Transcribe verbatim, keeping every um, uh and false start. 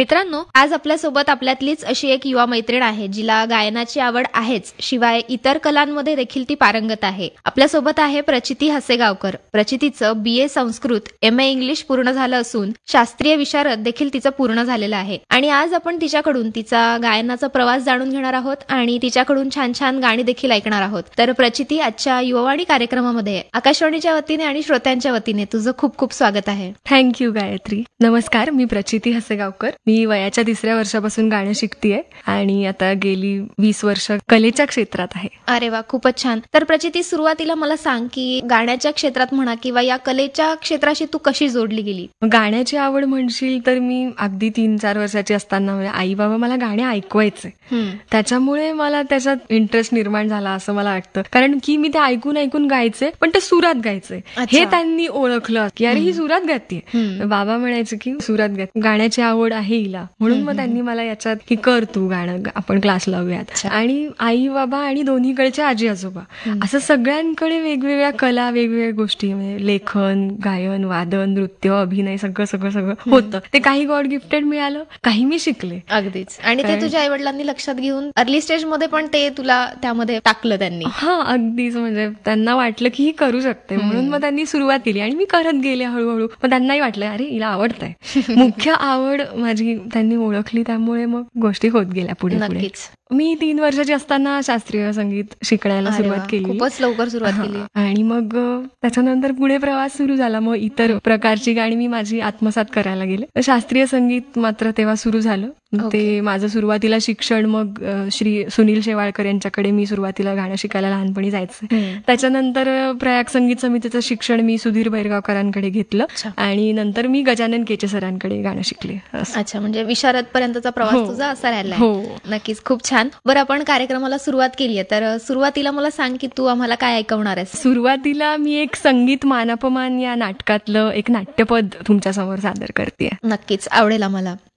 मित्रांनो, आज आपल्यासोबत आपल्यातलीच अशी एक युवा मैत्रीण आहे जिला गायनाची आवड आहेच, शिवाय इतर कलांमध्ये देखील ती पारंगत आहे. आपल्यासोबत आहे प्रचिती हसेगावकर. प्रचितीचं बी ए संस्कृत, एम ए इंग्लिश पूर्ण झालं असून शास्त्रीय विशारद देखील तिचं पूर्ण झालेलं आहे. आणि आज आपण तिच्याकडून तिचा गायनाचा प्रवास जाणून घेणार आहोत आणि तिच्याकडून छान छान गाणी देखील ऐकणार आहोत. तर प्रचिती, आजच्या युवावाणी कार्यक्रमामध्ये आकाशवाणीच्या वतीने आणि श्रोत्यांच्या वतीने तुझं खूप खूप स्वागत आहे. थँक्यू गायत्री. नमस्कार, मी प्रचिती हसेगावकर. मी वयाच्या तिसऱ्या वर्षापासून गाणं शिकतेय आणि आता गेली वीस वर्ष कलेच्या क्षेत्रात आहे. अरे वा, खूपच छान. तर प्रचिती, सुरुवातीला मला सांग की गाण्याच्या क्षेत्रात म्हणा किंवा या कलेच्या क्षेत्राशी तू कशी जोडली गेली? गाण्याची आवड म्हणशील तर मी अगदी तीन चार वर्षाची असताना आई बाबा मला गाणे ऐकवायचे, त्याच्यामुळे मला त्याच्यात इंटरेस्ट निर्माण झाला असं मला वाटतं. कारण की मी ते ऐकून ऐकून गायचे, पण ते सुरात गायचे हे त्यांनी ओळखलं की अरे ही सुरात गाते. बाबा म्हणायचे की सुरात गाते, गाण्याची आवड आहे हिला, म्हणून मग त्यांनी मला याच्यात की कर तू गाणं, आपण क्लास लावूयात. आणि आई बाबा आणि दोन्हीकडचे आजी आजोबा असं सगळ्यांकडे वेगवेगळ्या कला, वेगवेगळ्या गोष्टी म्हणजे लेखन, गायन, वादन, नृत्य, अभिनय सगळं सगळं सगळं होतं. ते काही गॉड गिफ्टेड मिळालं, काही मी शिकले. अगदीच. आणि ते तुझ्या आई वडिलांनी लक्षात घेऊन अर्ली स्टेज मध्ये पण ते तुला त्यामध्ये टाकलं त्यांनी? हा, अगदीच. म्हणजे त्यांना वाटलं की ही करू शकते, म्हणून मग त्यांनी सुरुवात केली आणि मी करत गेले हळूहळू. मग त्यांनाही वाटलं अरे हिला आवडतंय. मुख्य आवड माझी त्यांनी ओळखली, त्यामुळे मग गोष्टी होत गेल्या पुढे पुढे. मी तीन वर्षाची असताना शास्त्रीय संगीत शिकण्याला सुरुवात केली. खूपच लवकर सुरुवात केली. आणि मग त्याच्यानंतर पुढे प्रवास सुरू झाला. मग इतर प्रकारची गाणी मी माझी आत्मसात करायला गेले. शास्त्रीय संगीत मात्र तेव्हा सुरू झालं. ते माझं सुरुवातीला शिक्षण मग श्री सुनील शेवाळकर यांच्याकडे मी सुरुवातीला गाणं शिकायला लहानपणी जायचं. त्याच्यानंतर प्रयाग संगीत समितीचं शिक्षण मी सुधीर बैरगावकरांकडे घेतलं आणि नंतर मी गजानन केचे सरांकडे गाणं शिकले. अच्छा, म्हणजे विशारद पर्यंतचा प्रवास तुझा असा राहिला? हो, नक्कीच. खूप छान. बरं, आपण कार्यक्रमाला सुरुवात केली आहे, तर सुरुवातीला मला सांग की तू आम्हाला काय ऐकवणार आहेस? सुरुवातीला मी एक संगीत मानापमान या नाटकातलं एक नाट्यपद तुमच्या समोर सादर करते. नक्कीच आवडेल आम्हाला.